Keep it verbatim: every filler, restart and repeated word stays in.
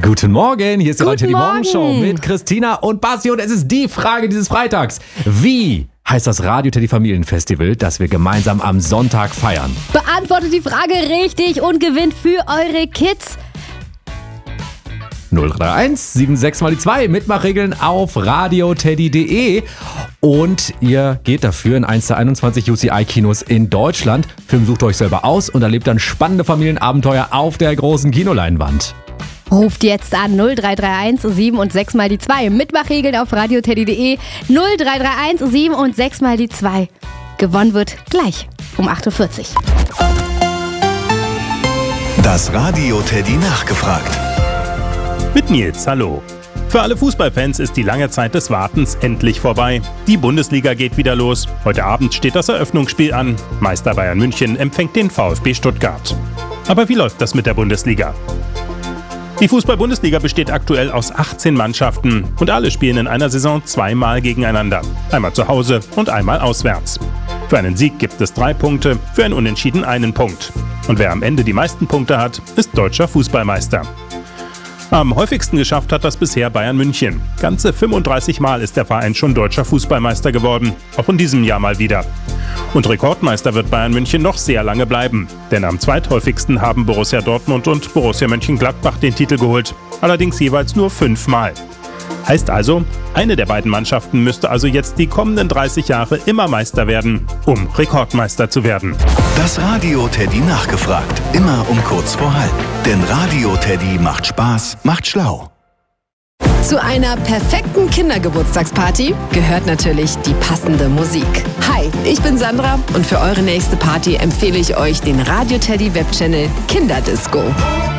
Guten Morgen, hier ist die Guten Radio Teddy Morgen Show Morgen. mit Christina und Basti und es ist die Frage dieses Freitags. Wie heißt das Radio Teddy Familienfestival, das wir gemeinsam am Sonntag feiern? Beantwortet die Frage richtig und gewinnt für eure Kids. null drei eins sieben sechs mal die zwei. Mitmachregeln auf radioteddy punkt de und ihr geht dafür in eins der einundzwanzig U C I-Kinos in Deutschland. Film sucht euch selber aus und erlebt dann spannende Familienabenteuer auf der großen Kinoleinwand. Ruft jetzt an null drei drei eins sieben und sechs mal die zwei. Mitmachregeln auf radioteddy punkt de. null drei drei eins sieben und sechs mal die zwei. Gewonnen wird gleich um acht Uhr vierzig. Das Radio Teddy nachgefragt. Mit Nils, hallo. Für alle Fußballfans ist die lange Zeit des Wartens endlich vorbei. Die Bundesliga geht wieder los. Heute Abend steht das Eröffnungsspiel an. Meister Bayern München empfängt den VfB Stuttgart. Aber wie läuft das mit der Bundesliga? Die Fußball-Bundesliga besteht aktuell aus achtzehn Mannschaften und alle spielen in einer Saison zweimal gegeneinander. Einmal zu Hause und einmal auswärts. Für einen Sieg gibt es drei Punkte, für ein Unentschieden einen Punkt. Und wer am Ende die meisten Punkte hat, ist deutscher Fußballmeister. Am häufigsten geschafft hat das bisher Bayern München. Ganze fünfunddreißig Mal ist der Verein schon deutscher Fußballmeister geworden, auch in diesem Jahr mal wieder. Und Rekordmeister wird Bayern München noch sehr lange bleiben, denn am zweithäufigsten haben Borussia Dortmund und Borussia Mönchengladbach den Titel geholt, allerdings jeweils nur fünfmal. Heißt also, eine der beiden Mannschaften müsste also jetzt die kommenden dreißig Jahre immer Meister werden, um Rekordmeister zu werden. Das Radio Teddy nachgefragt. Immer um kurz vor halb. Denn Radio Teddy macht Spaß, macht schlau. Zu einer perfekten Kindergeburtstagsparty gehört natürlich die passende Musik. Hi, ich bin Sandra und für eure nächste Party empfehle ich euch den Radio Teddy Webchannel Kinderdisco.